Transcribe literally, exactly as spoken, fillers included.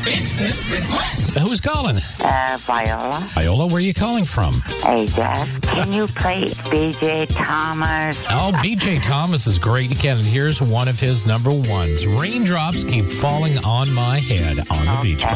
Instant request. Who's calling? Uh, Viola. Viola, where are you calling from? Hey, Jeff. Can you play B J Thomas? Oh, B J Thomas is great. You can. And here's one of his number ones. Raindrops keep falling on my head on the beach.